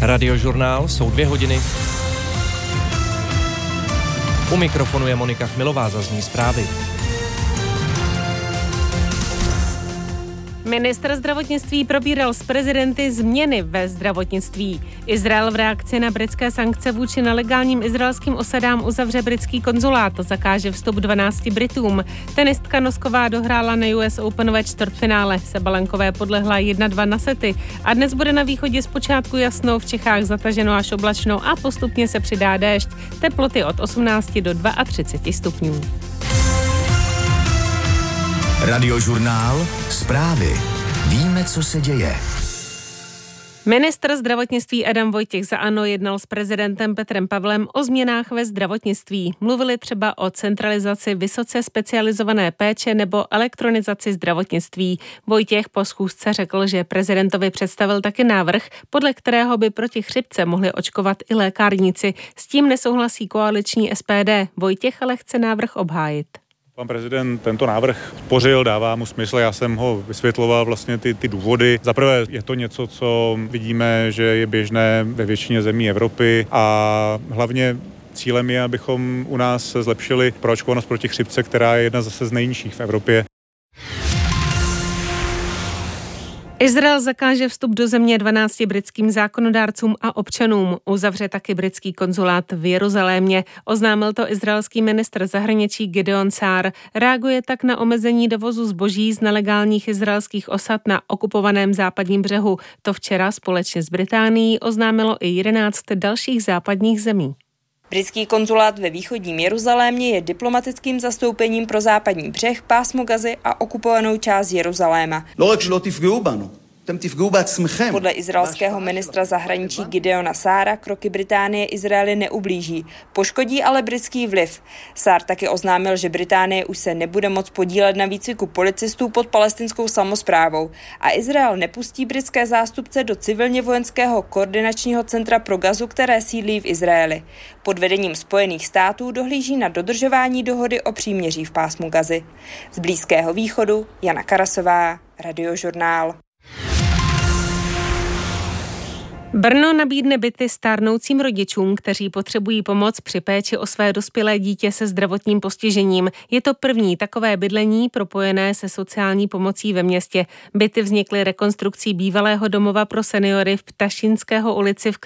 Radiožurnál jsou 2 hodiny. U mikrofonu je Monika Chmilová, zazní zprávy. Ministr zdravotnictví probíral s prezidenty změny ve zdravotnictví. Izrael v reakci na britské sankce vůči nelegálním izraelským osadám uzavře britský konzulát a zakáže vstup 12 Britům. Tenistka Nosková dohrála na US Open ve čtvrtfinále. Sabalenkové podlehla 1-2 na sety a dnes bude na východě zpočátku jasno, v Čechách zataženo až oblačno a postupně se přidá déšť. Teploty od 18 do 32 stupňů. Radiožurnál Zprávy. Víme, co se děje. Ministr zdravotnictví Adam Vojtěch za ANO jednal s prezidentem Petrem Pavlem o změnách ve zdravotnictví. Mluvili třeba o centralizaci vysoce specializované péče nebo elektronizaci zdravotnictví. Vojtěch po schůzce řekl, že prezidentovi představil taky návrh, podle kterého by proti chřipce mohli očkovat i lékárníci. S tím nesouhlasí koaliční SPD. Vojtěch ale chce návrh obhájit. Pan prezident tento návrh podpořil, dává mu smysl, já jsem ho vysvětloval vlastně ty důvody. Za prvé je to něco, co vidíme, že je běžné ve většině zemí Evropy a hlavně cílem je, abychom u nás zlepšili proočkovanost proti chřipce, která je jedna zase z nejnižších v Evropě. Izrael zakáže vstup do země 12 britským zákonodárcům a občanům. Uzavře taky britský konzulát v Jeruzalémě. Oznámil to izraelský ministr zahraničí Gideon Sa'ar. Reaguje tak na omezení dovozu zboží z nelegálních izraelských osad na okupovaném západním břehu. To včera společně s Británií oznámilo i 11 dalších západních zemí. Britský konzulát ve východním Jeruzalémě je diplomatickým zastoupením pro západní břeh, pásmo Gazy a okupovanou část Jeruzaléma. Podle izraelského ministra zahraničí Gideona Sa'ara kroky Británie Izraeli neublíží, poškodí ale britský vliv. Sa'ar taky oznámil, že Británie už se nebude moct podílet na výcviku policistů pod palestinskou samosprávou a Izrael nepustí britské zástupce do civilně vojenského koordinačního centra pro Gazu, které sídlí v Izraeli. Pod vedením Spojených států dohlíží na dodržování dohody o příměří v pásmu Gazy. Z Blízkého východu Jana Karasová, Radiožurnál. Brno nabídne byty stárnoucím rodičům, kteří potřebují pomoc při péči o své dospělé dítě se zdravotním postižením. Je to první takové bydlení propojené se sociální pomocí ve městě. Byty vznikly rekonstrukcí bývalého domova pro seniory v Ptašinského ulici v